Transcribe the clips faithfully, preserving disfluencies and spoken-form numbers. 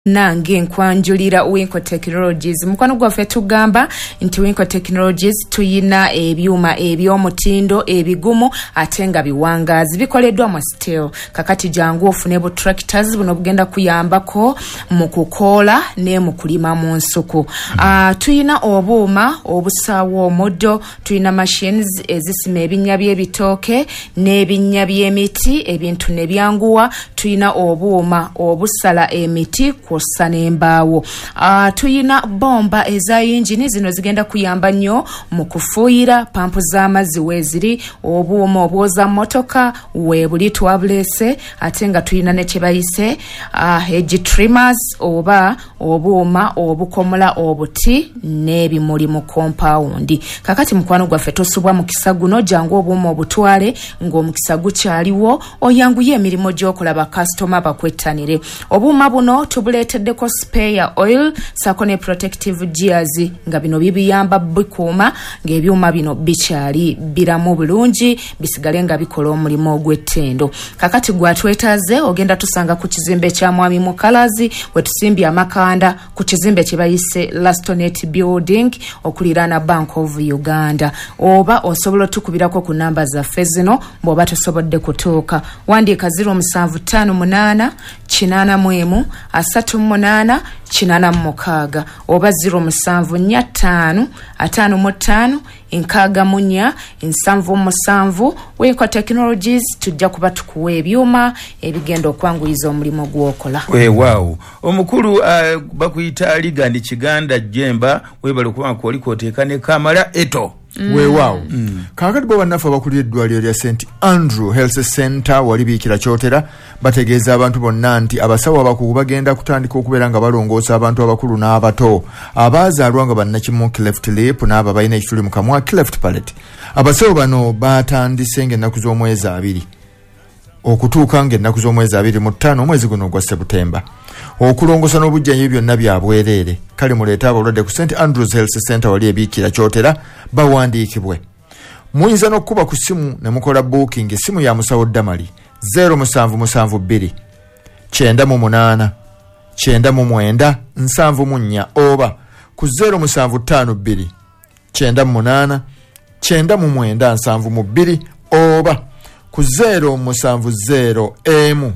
nange nkwanjulira Winco Technologies. Mukwano gwaffe tugamba nti Winco Technologies tuyina ebyuma eby'omutindo ebigumu ate nga biwangazi bikoleddwa mu steel. Kakati jangu ofune bu tractors buno bugenda kuyambako mu kukola ne mu kulima mu nsuku. Uh, tuyina obuuma obusaawa omuddo, tuyina machines ezisima ebinnya by'ebitooke n'ebinnya by'emiti ebintu ne byanguwa, tuyina obuuma obusala emiti kosa n'embaawo. Uh, tuyina bomba eza engine zino zigenda kuyamba nnyo mu kufuuyira pampu z'amazzi weeziri, obuuma obwoza motoka weebuli twabulese, ate nga tuyina ne kyebayise uh, edge trimmers oba obuuma obukomola obuti n'ebimuli mu compound. Kakati mukwano gwaffe tosubwa mu kisa guno, jangu obuuma obutwale ng'omukisa gukyaliwo oyanguye emirimu gy'okulaba customer bakwettanire. Obuuma buno tubuleeteddeko spare oil sako ne protective gears nga bino bibiyamba bikuuma ng'ebyuma bino bikyali biramu bulungi bisigale nga bikola omulimu ogw'ettendo. Kakati gwatwetaaze ogenda tusanga ku kizimbe kya Mwami Mukalazi wetusimbye amakanda ku kizimbe kye bayise Lastonet Building okuliraana Bank of Uganda, oba osobola tukubirako ku namba zaffe zino bw'oba tosobodde kutuuka. Wandiika zero musanvu ttaano munaana kinaana mu emu asatu mu munaana kinaana mu mukaaga oba zero musanvu nnya ttaano ataano mu ttaano enkaaga mu nnya ensanvu mu musanvu. Winco Technologies tujja kuba tukuwa ebyuma ebigenda okwanguyiza omulimu gw'okola. Weewaawo omukulu uh, bakuyita Ligandi Kiganda Jemba webale kubanga koliko oteeka ne Kamala Eto. Mm. Weewaawo mm. Kakati bo bannaffe abakulira eddwaliro lya Saint Andrew Health Center wali biikira kyotera bategeeza abantu bonna nti abasawo abakugu bagenda kutandika okubeera nga balongoosa abantu abakulu n'abato abaazaalwa nga bannakimu cleft lip n'abo balina ekituli mu kamwa cleft palate. Abasawo bano baatandise ng'ennaku z'omwezi abiri okutuuka ng'ennaku z'omwezi abiri mu ttaano omwezi guno gwa Septemba okulongosa n'obujjanjabi byonna bya bwereere. Kale muleeta abalwadde ku Saint Andrews Health Center wali ebiikira kyotera bawandiikibwe. Muyinza n'okkuba ku simu ne mukola booking. Essimu ya musawo Damali zero musanvu musanvu bbiri kyenda mu munaana kyenda mu mwenda nsanvu mu nnya oba ku zero musanvu ttaano bbiri kyenda mu munaana kyenda mu mwenda nsanvu mu bbiri oba ku zero musanvu zero emu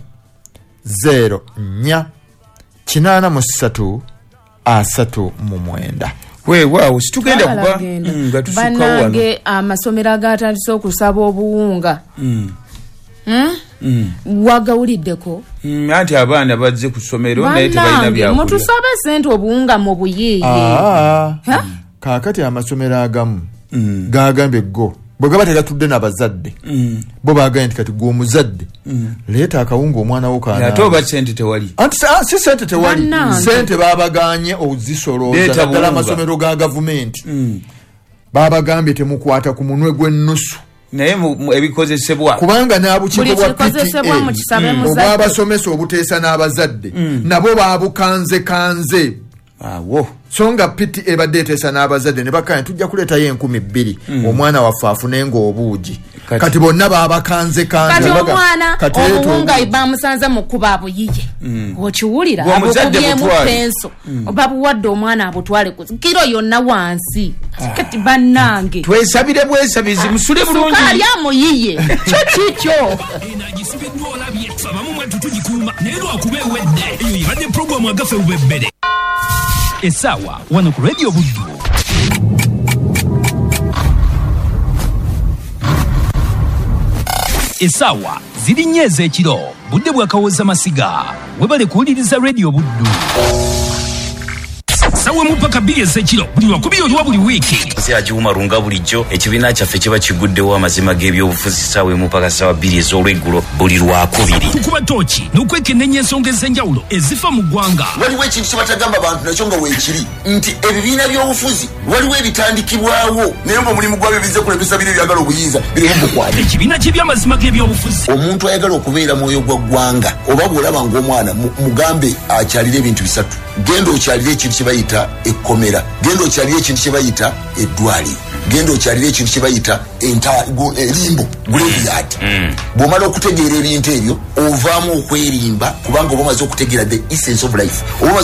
zero nnya kinaana mu ssatu asatu mu mwenda. Weewaawo situgenda kuba nga tusukawo wano. Bannange amasomero agatandise okusaba obuwunga. Mm. Hmm? Mm. Wagawuliddeko? Mm, anti abaana bazze ku ssomero naye tebalina byakulya. Mutusabe ssente obuwunga mu buyiiye. Ah, mm. Kaakati amasomero agamu mm. gagambye go bwe gaba tegatudde n'abazadde mm. bo baagambye nti kati gw'omuzadde mm. leeta akawunga omwana wo kaana ate oba sente tewali. Anti si sente tewali, sente baabaganye ozisolooza ddala amasomero ga gavumenti mm. baabagambye temukwata ku munwe gw'ennusu naye ebikozesebwa kubanga n'abukiiko bwa P T A mm. obw'abasomesa obuteesa n'abazadde mm. nabo baabukanze kanze. Awo songa P T A ebadde eteesa n'abazadde ne bakanya tujja kuleetayo enkumi bbiri mm. omwana waffe afune ng'obuugi kati, kati bonna baabakanze kanze kati omwana obuwunga bamusanze mu kuba abuyiye mm. okiwulira abukubyemu penso mm. babuwadde omwana abutwale kiro yonna wansi ah. kati bannange twesabire bwesabizi musule bulungi sukali amuyiye kyo kikyo enagisibiddwa olabye sabamu mwetu tugikuuma naye lwakuba ewedde eyo yibadde puroguramu agafe ubebbere Esawa wano ku Radio Buddu. Esawa ziri nnyo ez'ekiro budde bwakawooza masiga webale kuwuliriza Radio Buddu. Sawe mupaka bbiri ez'ekiro buli lwakubiri oluwa buli wiiki. Agiwuma lunga bulijjo ekibiina kyaffe kiba kiguddewo amazima g'ebyobufuzi sawe mupaka sawa bbiri ez'olweggulo buli lwakubiri. Tukuba tooki n'okwekennenya ensonga ez'enjawulo ezifa mu ggwanga. Waliwo ekintu kye batagamba bantu nakyo nga weekiri nti ebibiina by'obufuzi waliwo ebitandikibwawo naye ng'omulimu gwabyo bizze kulepesa biri ebyagala obuyinza birimu bukwate. Ekibiina ky'ebyamazima g'ebyobufuzi. Omuntu ayagala okubeera mwoyo gwa ggwanga oba bw'olaba ng'omwana mugambe akyalira ebintu bisatu. Genda okyalira ekintu kye bayita ekkomera, genda okyalira ekintu kye bayita eddwaliro, genda okyalira ekintu kye bayita erimbo graveyard. Bw'omala okutegeera ebintu ebyo ovaamu okwerimba kubanga oba omaze okutegeera the essence of life.